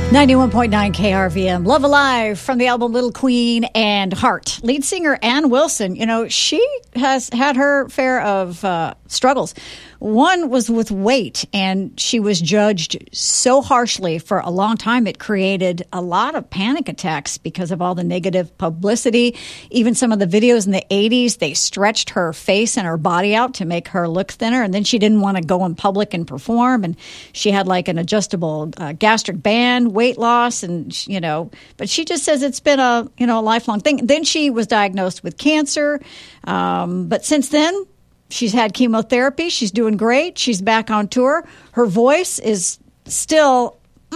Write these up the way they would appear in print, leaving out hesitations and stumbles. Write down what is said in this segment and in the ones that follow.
91.9 KRVM, Love Alive from the album Little Queen and Heart. Lead singer Ann Wilson, she has had her fair of struggles. One was with weight, and she was judged so harshly for a long time. It created a lot of panic attacks because of all the negative publicity. Even some of the videos in the 80s, they stretched her face and her body out to make her look thinner. And then she didn't want to go in public and perform. And she had like an adjustable gastric band, weight loss, and, but she just says it's been a lifelong thing. Then she was diagnosed with cancer. But since then, she's had chemotherapy. She's doing great. She's back on tour. Her voice is still,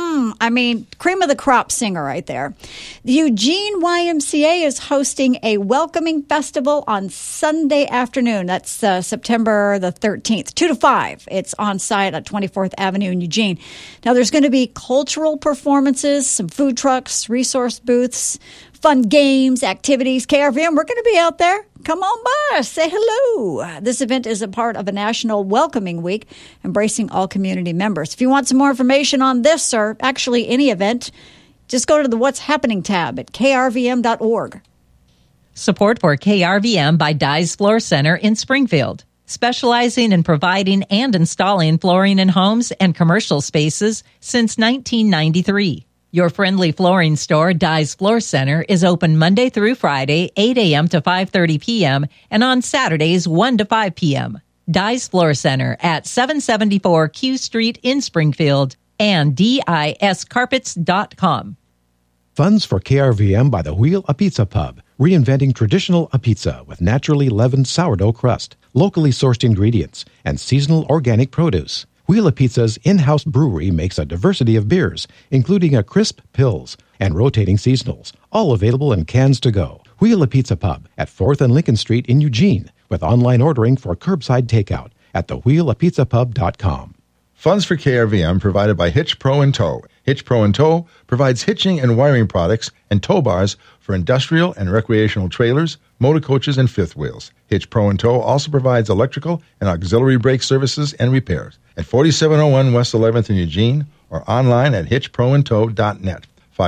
cream of the crop singer right there. The Eugene YMCA is hosting a welcoming festival on Sunday afternoon. That's September the 13th, 2 to 5. It's on site at 24th Avenue in Eugene. Now, there's going to be cultural performances, some food trucks, resource booths, fun games, activities. KRVM, we're going to be out there. Come on by, say hello. This event is a part of a national welcoming week, embracing all community members. If you want some more information on this or actually any event, just go to the What's Happening tab at krvm.org. Support for KRVM by Dye's Floor Center in Springfield, specializing in providing and installing flooring in homes and commercial spaces since 1993. Your friendly flooring store, Dye's Floor Center, is open Monday through Friday, 8 a.m. to 5:30 p.m., and on Saturdays, 1 to 5 p.m. Dye's Floor Center at 774 Q Street in Springfield and discarpets.com. Funds for KRVM by the Wheel a Pizza Pub, reinventing traditional a pizza with naturally leavened sourdough crust, locally sourced ingredients, and seasonal organic produce. Wheel a Pizza's in-house brewery makes a diversity of beers, including a crisp Pils and rotating seasonals, all available in cans to go. Wheel a Pizza Pub at 4th and Lincoln Street in Eugene, with online ordering for curbside takeout at thewheelapizzapub.com. Funds for KRVM provided by Hitch Pro & Tow. Hitch Pro & Tow provides hitching and wiring products and tow bars for industrial and recreational trailers, motor coaches, and fifth wheels. Hitch Pro & Tow also provides electrical and auxiliary brake services and repairs at 4701 West 11th in Eugene or online at hitchproandtow.net,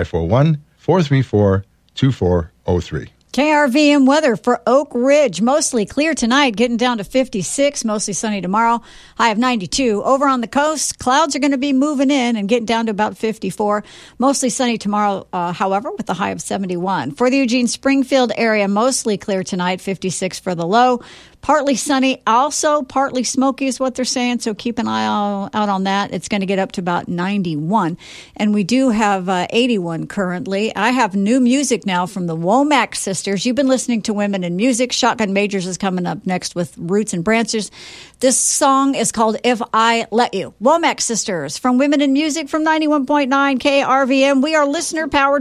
541-434-2403. KRVM weather for Oak Ridge. Mostly clear tonight, getting down to 56, mostly sunny tomorrow. High of 92. Over on the coast, clouds are going to be moving in and getting down to about 54. Mostly sunny tomorrow, however, with a high of 71. For the Eugene-Springfield area, mostly clear tonight, 56 for the low. Partly sunny, also partly smoky is what they're saying, so keep an eye out on that. It's going to get up to about 91. And we do have 81 currently. I have new music now from the Womack Sisters. You've been listening to Women in Music. Shotgun Majors is coming up next with Roots and Branches. This song is called If I Let You. Womack Sisters from Women in Music from 91.9 KRVM. We are listener-powered.